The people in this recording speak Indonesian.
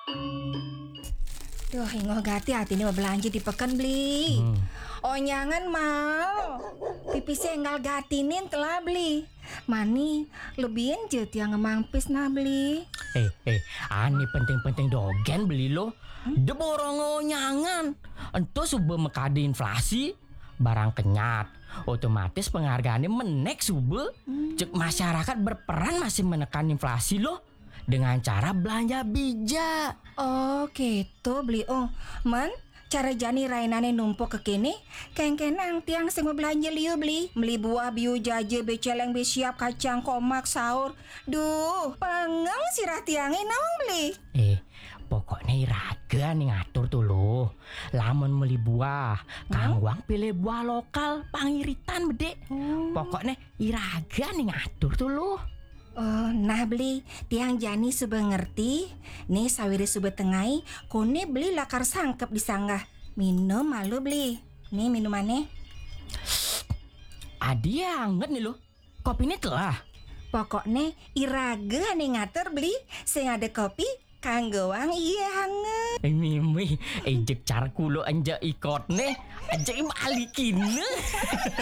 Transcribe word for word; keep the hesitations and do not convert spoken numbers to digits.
Duh, ingoh gati hati ini mau belanja di pekan beli. Hmm. Oh nyangan mau. Pipisnya enggal gatinin telah beli. Mani lebihin jet yang ngemampis nah beli. Eh, eh, ani penting-penting dogen beli lo. De borongo nyangan. Ento sube mekade inflasi. Barang kenyat. Otomatis penghargaannya menek sube. Cek masyarakat berperan masih menekan inflasi lo. Dengan cara belanja bijak. Oh gitu beli. Oh man, cara jani rainane numpuk ke kini. Keng-kenang tiang sing mau belanja liu beli. Beli buah, biu, jaje, beceleng, besiap, kacang, komak, sahur. Duh, pengeng sirah tiangnya naung beli. Eh, pokoknya iraga nih ngatur tuh lo. Lamun beli buah, Kang Wang pilih buah lokal, pangiritan bede. Pokoknya iraga nih ngatur tuh lo. Oh, nah beli tiang jani sudah ngerti. Nih sawiri sudah tengai. Kone beli lakar sangkep disanggah. Minum malu beli. Nih minumannya. Adi anget nih lo. Kopinya telah. Pokoknya iraga nih ngatur beli. Sing ada kopi kanggo wang iya hangat. Eh mimi, ejek carku lo anja ikut nih. Aja balikin.